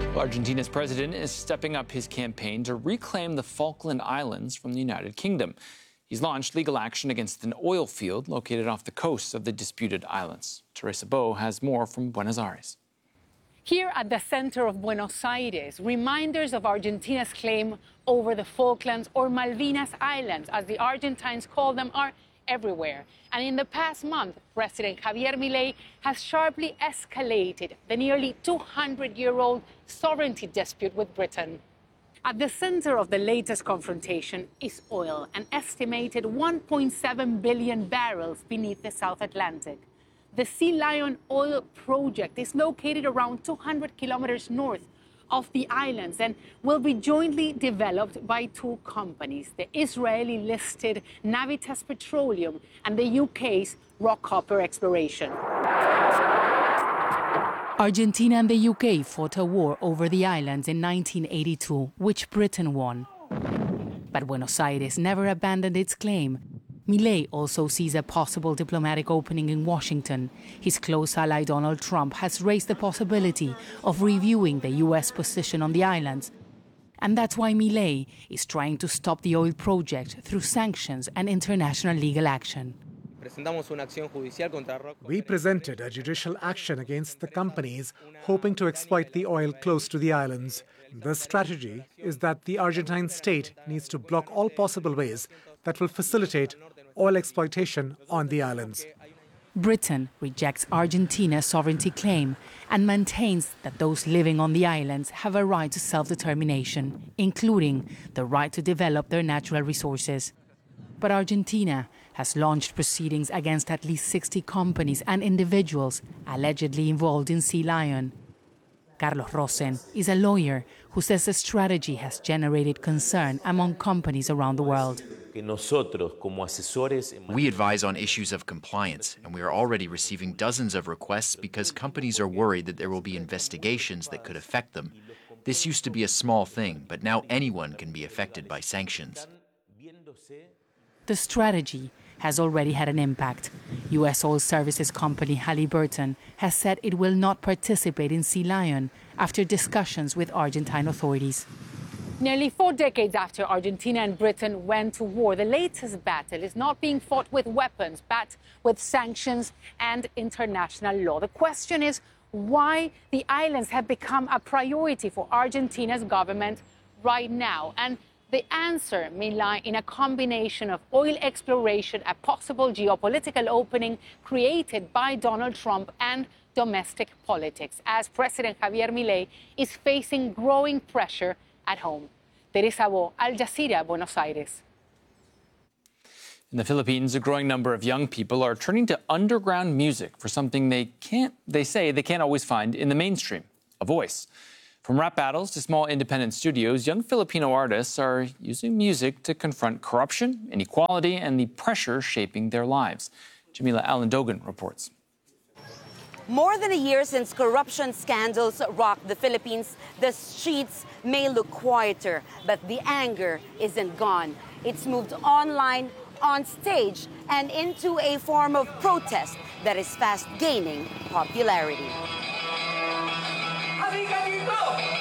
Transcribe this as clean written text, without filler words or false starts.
Well, Argentina's president is stepping up his campaign to reclaim the Falkland Islands from the United Kingdom. He's launched legal action against an oil field located off the coast of the disputed islands. Teresa Bo has more from Buenos Aires. Here at the center of Buenos Aires, reminders of Argentina's claim over the Falklands, or Malvinas Islands, as the Argentines call them, are everywhere. And in the past month, President Javier Milei has sharply escalated the nearly 200-year-old sovereignty dispute with Britain. At the center of the latest confrontation is oil, an estimated 1.7 billion barrels beneath the South Atlantic. The Sea Lion oil project is located around 200 kilometers north of the islands and will be jointly developed by two companies, the Israeli-listed Navitas Petroleum and the UK's Rockhopper Exploration. Argentina and the UK fought a war over the islands in 1982, which Britain won. But Buenos Aires never abandoned its claim. Milei also sees a possible diplomatic opening in Washington. His close ally Donald Trump has raised the possibility of reviewing the US position on the islands. And that's why Milei is trying to stop the oil project through sanctions and international legal action. We presented a judicial action against the companies hoping to exploit the oil close to the islands. The strategy is that the Argentine state needs to block all possible ways that will facilitate oil exploitation on the islands. Britain rejects Argentina's sovereignty claim and maintains that those living on the islands have a right to self-determination, including the right to develop their natural resources. But Argentina has launched proceedings against at least 60 companies and individuals allegedly involved in Sea Lion. Carlos Rosen is a lawyer who says the strategy has generated concern among companies around the world. We advise on issues of compliance, and we are already receiving dozens of requests because companies are worried that there will be investigations that could affect them. This used to be a small thing, but now anyone can be affected by sanctions. The strategy has already had an impact. U.S. oil services company Halliburton has said it will not participate in Sea Lion after discussions with Argentine authorities. Nearly 4 decades after Argentina and Britain went to war, the latest battle is not being fought with weapons, but with sanctions and international law. The question is why the islands have become a priority for Argentina's government right now. And the answer may lie in a combination of oil exploration, a possible geopolitical opening created by Donald Trump, and domestic politics, as President Javier Milei is facing growing pressure at home. Teresa Bo, Al Jazeera, Buenos Aires. In the Philippines, a growing number of young people are turning to underground music for something they say they can't always find in the mainstream: a voice. From rap battles to small independent studios, young Filipino artists are using music to confront corruption, inequality, and the pressure shaping their lives. Jamila Alandogan reports. More than a year since corruption scandals rocked the Philippines, the streets may look quieter, but the anger isn't gone. It's moved online, on stage, and into a form of protest that is fast gaining popularity.